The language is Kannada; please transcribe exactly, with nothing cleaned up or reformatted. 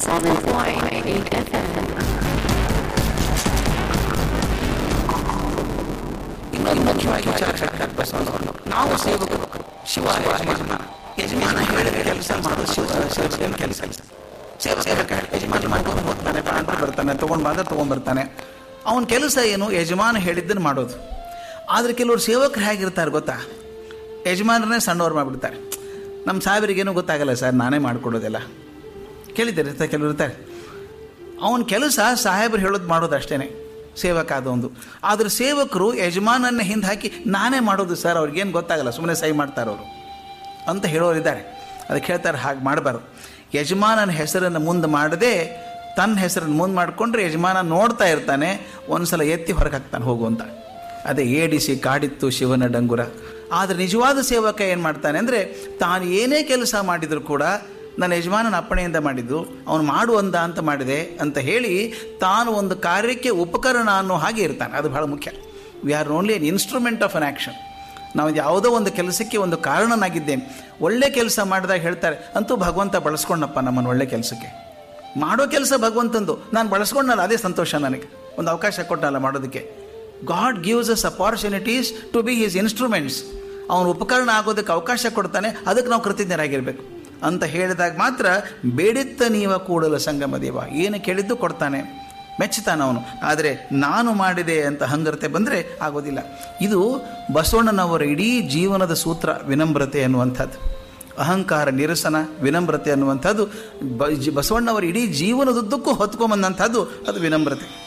seven point eight F M. ಇನ್ನೊಂದು ಮುಖ್ಯವಾಗಿ ವಿಚಾರ ಬಸವಣ್ಣವರು, ನಾವು ಸೇವಕರು, ಶಿವ ಯಜಮಾನ. ಯಜಮಾನ ಹೇಳಿದ ಕೆಲಸ ಮಾಡೋದು ಶಿವ ಸೇವಕನ ಕೆಲಸ. ಸೇವಕ ಯಜಮಾನ ಮಾಡ್ಕೊಂಡು ಹೋಗ್ತಾನೆ, ತಗೊಂಡು ಬರ್ತಾನೆ, ತೊಗೊಂಡು ಬಂದ್ರೆ ತೊಗೊಂಡ್ಬರ್ತಾನೆ. ಅವನ ಕೆಲಸ ಏನು? ಯಜಮಾನ ಹೇಳಿದ್ದನ್ನು ಮಾಡೋದು. ಆದರೆ ಕೆಲವರು ಸೇವಕರು ಹೇಗಿರ್ತಾರೆ ಗೊತ್ತಾ? ಯಜಮಾನರನ್ನೇ ಸಣ್ಣವ್ರು ಮಾಡಿಬಿಡ್ತಾರೆ. ನಮ್ಮ ಸಾಹೇಬರಿಗೇನು ಗೊತ್ತಾಗಲ್ಲ ಸರ್, ನಾನೇ ಮಾಡಿಕೊಡೋದಿಲ್ಲ. ಕೇಳಿದ್ದೀರಿ, ಕೆಲವರು ಇರ್ತಾರೆ. ಅವನ ಕೆಲಸ ಸಾಹೇಬರು ಹೇಳೋದು ಮಾಡೋದು ಅಷ್ಟೇ, ಸೇವಕ ಅದೊಂದು. ಆದರೆ ಸೇವಕರು ಯಜಮಾನನ್ನ ಹಿಂದೆ ಹಾಕಿ ನಾನೇ ಮಾಡೋದು ಸರ್, ಅವ್ರಿಗೇನು ಗೊತ್ತಾಗಲ್ಲ, ಸುಮ್ಮನೆ ಸಹಿ ಮಾಡ್ತಾರೆ ಅವರು ಅಂತ ಹೇಳೋರಿದ್ದಾರೆ. ಅದಕ್ಕೆ ಹೇಳ್ತಾರೆ, ಹಾಗೆ ಮಾಡಬಾರ್ದು. ಯಜಮಾನನ ಹೆಸರನ್ನು ಮುಂದೆ ಮಾಡದೆ ತನ್ನ ಹೆಸರನ್ನು ಮುಂದೆ ಮಾಡಿಕೊಂಡ್ರೆ ಯಜಮಾನ ನೋಡ್ತಾ ಇರ್ತಾನೆ, ಒಂದು ಸಲ ಎತ್ತಿ ಹೊರಗೆ ಹಾಕ್ತಾನೆ ಹೋಗುವಂತ. ಅದೇ ಏಡಿಸಿ ಕಾಡಿತ್ತು ಶಿವನ ಡಂಗುರ. ಆದರೆ ನಿಜವಾದ ಸೇವಕ ಏನು ಮಾಡ್ತಾನೆ ಅಂದರೆ, ತಾನು ಏನೇ ಕೆಲಸ ಮಾಡಿದರೂ ಕೂಡ ನನ್ನ ಯಜಮಾನನ ಅಪ್ಪಣೆಯಿಂದ ಮಾಡಿದ್ದು, ಅವನು ಮಾಡುವಂದ ಅಂತ ಮಾಡಿದೆ ಅಂತ ಹೇಳಿ ತಾನು ಒಂದು ಕಾರ್ಯಕ್ಕೆ ಉಪಕರಣ ಅನ್ನೋ ಹಾಗೆ ಇರ್ತಾನೆ. ಅದು ಬಹಳ ಮುಖ್ಯ. We are only N instrument of an action. ನಾವು ಯಾವುದೋ ಒಂದು ಕೆಲಸಕ್ಕೆ ಒಂದು ಕಾರಣನಾಗಿದ್ದೇನೆ. ಒಳ್ಳೆ ಕೆಲಸ ಮಾಡಿದಾಗ ಹೇಳ್ತಾರೆ, ಅಂತೂ ಭಗವಂತ ಬಳಸ್ಕೊಂಡಪ್ಪ ನಮ್ಮನ್ನು ಒಳ್ಳೆ ಕೆಲಸಕ್ಕೆ. ಮಾಡೋ ಕೆಲಸ ಭಗವಂತಂದು, ನಾನು ಬಳಸ್ಕೊಂಡಲ್ಲ, ಅದೇ ಸಂತೋಷ ನನಗೆ. ಒಂದು ಅವಕಾಶ ಕೊಟ್ಟಲ್ಲ ಮಾಡೋದಕ್ಕೆ. God gives us opportunities to B his instruments. ಅವನು ಉಪಕರಣ ಆಗೋದಕ್ಕೆ ಅವಕಾಶ ಕೊಡ್ತಾನೆ, ಅದಕ್ಕೆ ನಾವು ಕೃತಜ್ಞರಾಗಿರಬೇಕು ಅಂತ ಹೇಳಿದಾಗ ಮಾತ್ರ ಬೇಡಿತ್ತ ನೀವ ಕೂಡಲ ಸಂಗಮ ದೇವ, ಏನು ಕೇಳಿದ್ದು ಕೊಡ್ತಾನೆ, ಮೆಚ್ಚುತ್ತಾನೆ ಅವನು. ಆದರೆ ನಾನು ಮಾಡಿದೆ ಅಂತ ಹಂಗರತೆ ಬಂದರೆ ಆಗೋದಿಲ್ಲ. ಇದು ಬಸವಣ್ಣನವರ ಇಡೀ ಜೀವನದ ಸೂತ್ರ, ವಿನಮ್ರತೆ ಅನ್ನುವಂಥದ್ದು. ಅಹಂಕಾರ ನಿರಸನ, ವಿನಮ್ರತೆ ಅನ್ನುವಂಥದ್ದು ಬಸವಣ್ಣವರ ಇಡೀ ಜೀವನದುದ್ದಕ್ಕೂ ಹೊತ್ಕೊಂಬಂದಂಥದ್ದು ಅದು ವಿನಮ್ರತೆ.